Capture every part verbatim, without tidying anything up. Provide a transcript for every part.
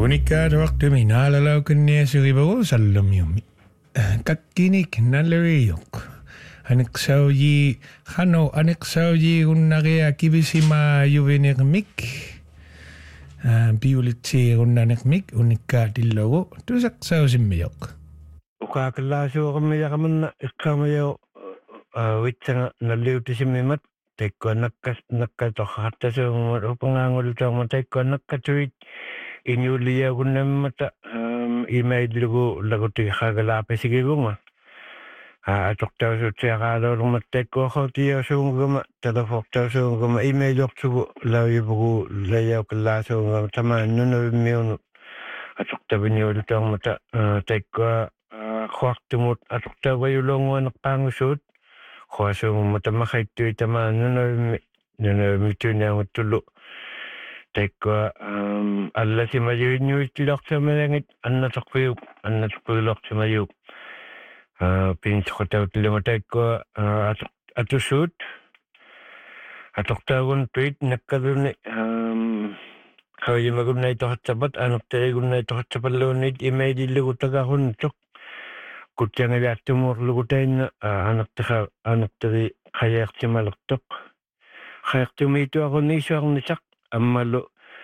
Unikkaat waqtumi naalalaukanniasurivaru sallumiumi. Kakkinik naleriuk. Aneksauji hano aneksauji unnaria kivisima juvenirmik. Biulitsi unnanermik unikkaatilluru tusaksausimmiok. Ukaakalaasuuqammiaqamanna iqqaamayo witsanga nalliutisimimat tekkua nakkas nakkatorhartasuumat upangaangulutaarma tekkua nakkatuit inuuliagunnamata imaillugu lagutiqaagalaapisigigunga atoqtausuutiaqaalormat tekkuaqautiasuungama talafortausuungama imailortugu lauibugu layaukallaasuungama tamaannunavimmiunu atoqtaviniulutaarmata tekkua quartumut atoqtavayulonguaneqqaangusuut quasuungumma tamakhaittuit tamaannunavimmi nunavimmittuunianguttullu tekkua allasimayuinnuittilortamalangit annatoqpiuk annatoqpiulortimayuuk pinsoqutautillama tekkua atussuut atoqtaagun tuit nakkaluni qawimagunnaitoqattapat anertarigunnaitorqattapalluunniit imailillugu tagaquntuq kuttiangaliattumurlugutainna anertiqa anerteri qayaertimalertoq qaertumiituaqunniisuarnisaq ammalu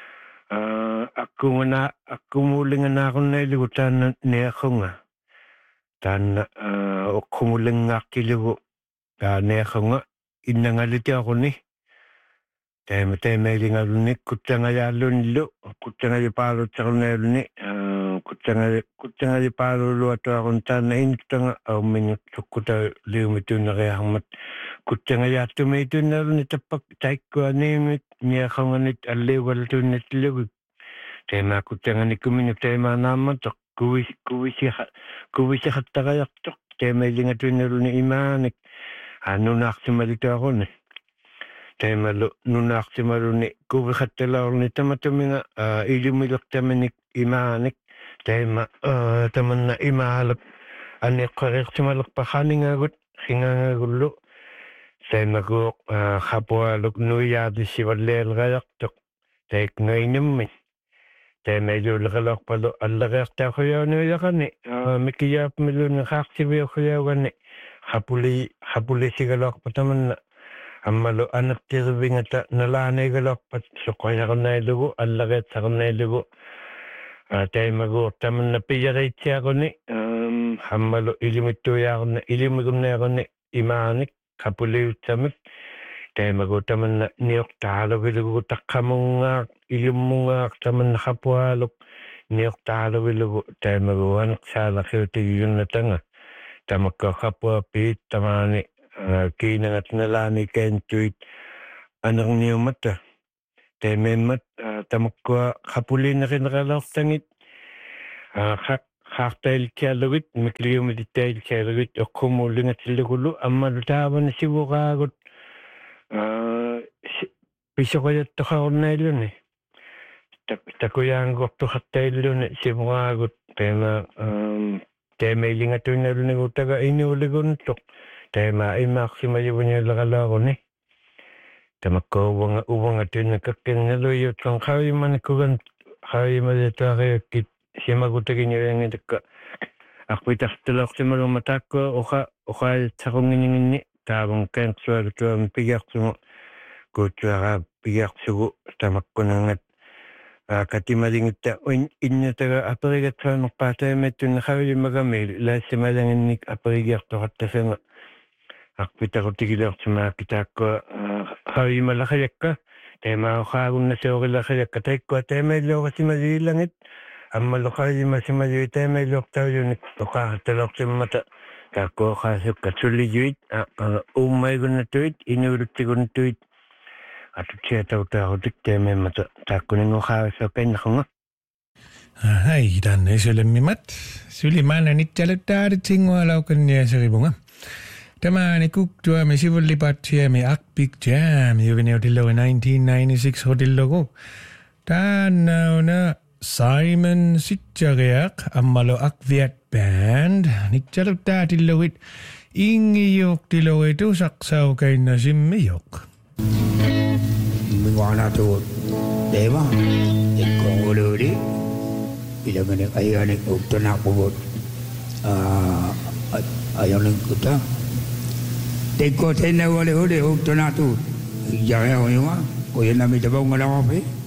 akkungana akkumulinganaarunnailugu taanna neaqunga taanna oqqumulingaarkilugu taa neaqunga innangalitiaqunni taima taimailingalunni kuttangayaallunnillu kuttangayipaaluttarunnailunni kuttangali kuttangayipaaluluatuarun taanna innuttanga aummingut sukkuta liumitunneriarmat kuttangayaattumuitunnalunni tappak taikkuaniimit niaqanganit alliugaltuunnattillugu taima kuttanganikkuminuk taimaanaammattoq kuvis kuvisi kuvisiqattaqayartoq taimailingatunneruni imaanik aanunaartimalituarunni taimalu nunaartimaluni kuviqattalaorni tamatuminga ilumilertamanik imaanik taima tamanna imaalak aneqqariqtimalerpaqaningagut qingangagullu taimaguuq qapualuk nuiyaadissivalleelgayartoq taiknoinummi taimailuuleqalorpalu allareertaaquyauniuyaqani mikiyaapmiluni qaartiviuquyauganni qapuli qapulisigalorpa tamanna ammalu anertirivingata nalaanegalorpat soqoyarnailugu allareetsarnailugu taimaguuq tamanna piyariitsiaquni ammalu ilimittuyaarna ilimigunnaaruни imaanik qapuliutsamik taimaguuq tamanna niortaaluvilugu taqqamungaaq ilummungaaq tamanna qapuaaluk niortaaluvilugu taimaguuq aneqsaalaqiutigiyunnatanga tamakka qapuapiit tamaani kiinangat nalaani kaintuit anerniumatta taimemmat tamakkua qapuliinerineralortangit qaq qaartailkialugit mikliumititailkialugit oqqumuullingatillugullu ammalu taavani sivuqaagut pisoqayattaqarunnailluni takuyaanguortuqartailluni sivuqaagut taima taimailingatunnerunigutaga inuuliguntoq taima imaaqsimayuvuniuleqalaaruni tamakka uvanga uvangatunna kakkinnaluiutsan qavimanikugan qavimalituariakkit simagutagiñuyangitakka aqpitartulortimaluma taakkua oqa oqaatsaqungininginni taavan qeersualutuami pigiartumu kuutsuaraa pigiarsugu tamakkunangat katimalingitta innataga aperigatsuanerpaa taimattunna qavilimagami laassimalanginnik aperigiartoqattasanga aqpitarutigileortimaakki taakkua qavimalaqajakka taimaaoqaagunnasuorilaqajakka taikkua taimailuoqasimaliilangit ammalu qavilimasimalui taimailuortaujunik oqaarattalortimmata taakkua oqaasukka sullijuit uummaigunnatuit inuuluttiguntuit atutiatautaarutik taimaimmata taakkuningoqaavissaqainnaqunga hai tanne sulemmimat sulimana nittalutaaritsingualaukanniaseripunga Tamani kuktuami sivullipatsiami akpik jam juveneutillogu nineteen ninety-six hotillogu taannauna Simon Sitjariaq ammalu akviat band nittalutaatilluit ingijuuqtiluitu saqsaukainnasimmijoq Mingwana tu tema ikonguluri ila ngane ayane utana pobot a ayane kuta te ko te na wale hode utana tu ya ya yo ko yana mi te ba ngala pe